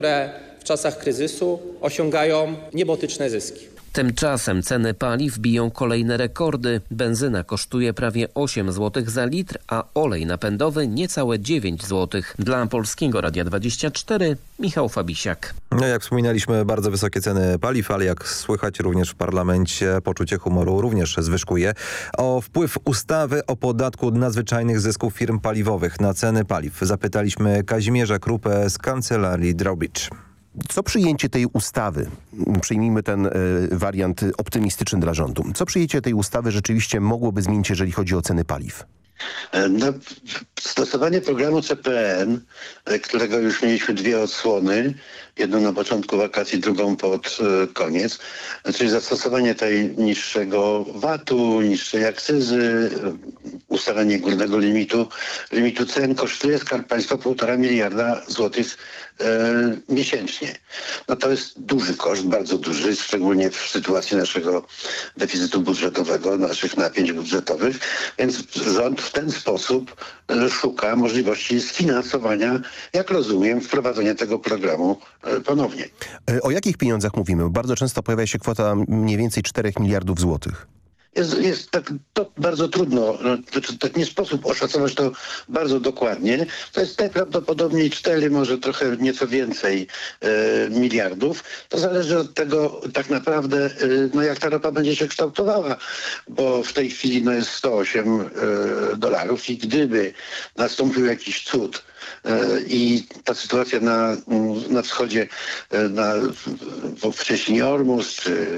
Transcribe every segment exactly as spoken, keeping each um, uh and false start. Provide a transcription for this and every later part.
które w czasach kryzysu osiągają niebotyczne zyski. Tymczasem ceny paliw biją kolejne rekordy. Benzyna kosztuje prawie osiem złotych za litr, a olej napędowy niecałe dziewięć złotych. Dla Polskiego Radia dwadzieścia cztery Michał Fabisiak. No jak wspominaliśmy, bardzo wysokie ceny paliw, ale jak słychać również w parlamencie poczucie humoru również zwyżkuje. O wpływ ustawy o podatku nadzwyczajnych zysków firm paliwowych na ceny paliw zapytaliśmy Kazimierza Krupę z kancelarii Drawbridge. Co przyjęcie tej ustawy, przyjmijmy ten y, wariant optymistyczny dla rządu, co przyjęcie tej ustawy rzeczywiście mogłoby zmienić, jeżeli chodzi o ceny paliw? No, stosowanie programu C P N, którego już mieliśmy dwie odsłony, jedną na początku wakacji, drugą pod koniec, czyli zastosowanie tej niższego vatu, niższej akcyzy, ustalenie górnego limitu, limitu cen kosztuje Skarb Państwa półtora miliarda złotych e, miesięcznie. No to jest duży koszt, bardzo duży, szczególnie w sytuacji naszego deficytu budżetowego, naszych napięć budżetowych, więc rząd w ten sposób e, szuka możliwości sfinansowania, jak rozumiem, wprowadzenia tego programu e, ponownie. O jakich pieniądzach mówimy? Bardzo często pojawia się kwota mniej więcej czterech miliardów złotych. Jest, jest tak, to bardzo trudno, znaczy, tak nie sposób oszacować to bardzo dokładnie. To jest najprawdopodobniej cztery, może trochę nieco więcej e, miliardów. To zależy od tego tak naprawdę, e, no jak ta ropa będzie się kształtowała, bo w tej chwili no, jest sto osiem e, dolarów i gdyby nastąpił jakiś cud, i ta sytuacja na, na wschodzie, na, w cieśni Ormus, czy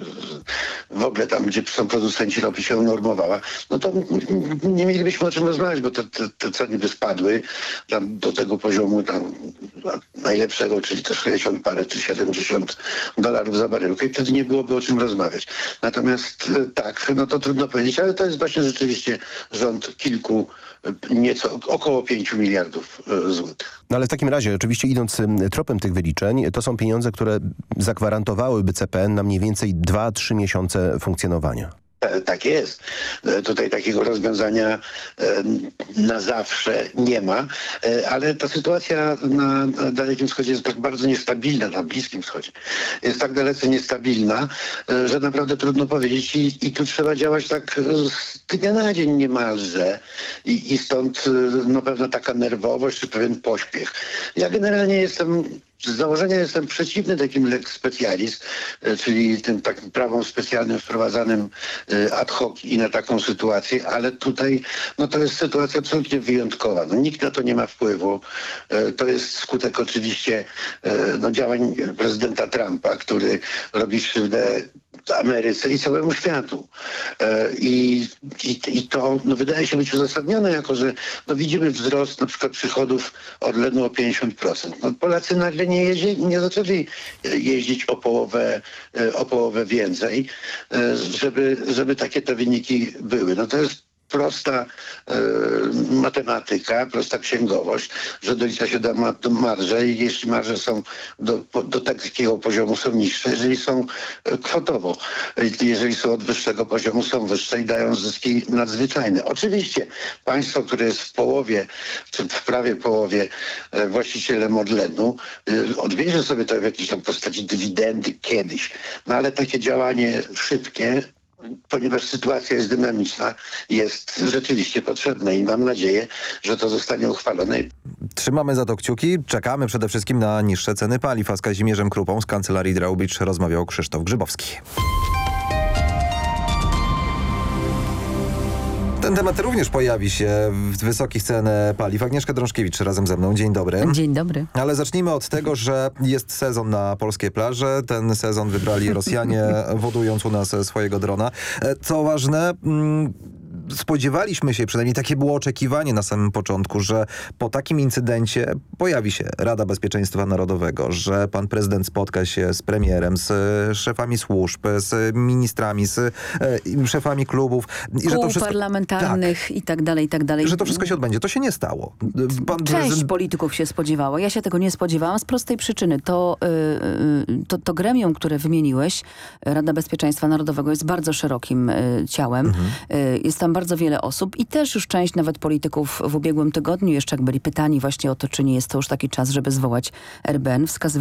w ogóle tam, gdzie są producenci ropy, się normowała, no to nie mielibyśmy o czym rozmawiać, bo te, te, te ceny by spadły tam do tego poziomu tam najlepszego, czyli też sześćdziesiąt parę czy siedemdziesiąt dolarów za baryłkę i wtedy nie byłoby o czym rozmawiać. Natomiast tak, no to trudno powiedzieć, ale to jest właśnie rzeczywiście rząd kilku, nieco około pięciu miliardów złotych. No ale w takim razie, oczywiście idąc tropem tych wyliczeń, to są pieniądze, które zagwarantowałyby C P N na mniej więcej dwa trzy miesiące funkcjonowania. Tak jest. Tutaj takiego rozwiązania na zawsze nie ma, ale ta sytuacja na Dalekim Wschodzie jest tak bardzo niestabilna, na Bliskim Wschodzie jest tak dalece niestabilna, że naprawdę trudno powiedzieć i, i tu trzeba działać tak z dnia na dzień niemalże i, i stąd no, pewna taka nerwowość czy pewien pośpiech. Ja generalnie jestem z założenia jestem przeciwny takim lex specialis, czyli tym takim prawom specjalnym wprowadzanym ad hoc i na taką sytuację, ale tutaj no to jest sytuacja absolutnie wyjątkowa. No, nikt na to nie ma wpływu. To jest skutek oczywiście no, działań prezydenta Trumpa, który robi krzywdę Ameryce i całemu światu. I, i, i to no, wydaje się być uzasadnione, jako że no, widzimy wzrost na przykład przychodów Orlenu o pięćdziesiąt procent. No, Polacy nagle nie, jeździ, nie zaczęli jeździć o połowę, o połowę więcej, żeby, żeby takie te wyniki były. No to jest prosta e, matematyka, prosta księgowość, że dolicza się do, do marże i jeśli marże są do, do takiego poziomu są niższe, jeżeli są kwotowo, jeżeli są od wyższego poziomu są wyższe i dają zyski nadzwyczajne. Oczywiście państwo, które jest w połowie, czy w prawie połowie e, właścicielem Orlenu, e, odbierze sobie to w jakiejś tam postaci dywidendy kiedyś, no ale takie działanie szybkie, ponieważ sytuacja jest dynamiczna, jest rzeczywiście potrzebne i mam nadzieję, że to zostanie uchwalone. Trzymamy za to kciuki. Czekamy przede wszystkim na niższe ceny paliw, a z Kazimierzem Krupą z kancelarii Drawbridge rozmawiał Krzysztof Grzybowski. Ten temat również pojawi się w wysokich cen paliw. Agnieszka Drążkiewicz razem ze mną. Dzień dobry. Dzień dobry. Ale zacznijmy od tego, że jest sezon na polskie plaże. Ten sezon wybrali Rosjanie, wodując u nas swojego drona. Co ważne, spodziewaliśmy się, przynajmniej takie było oczekiwanie na samym początku, że po takim incydencie pojawi się Rada Bezpieczeństwa Narodowego, że pan prezydent spotka się z premierem, z szefami służb, z ministrami, z e, szefami klubów. I Kół że to wszystko, parlamentarnych tak, i tak dalej, i tak dalej. Że to wszystko się odbędzie. To się nie stało. Pan Część prezydent... polityków się spodziewało. Ja się tego nie spodziewałam z prostej przyczyny. To, yy, to, to gremium, które wymieniłeś, Rada Bezpieczeństwa Narodowego, jest bardzo szerokim yy, ciałem. Mhm. Yy, jest tam bardzo bardzo wiele osób i też już część nawet polityków w ubiegłym tygodniu, jeszcze jak byli pytani właśnie o to, czy nie jest to już taki czas, żeby zwołać R B N, wskazywali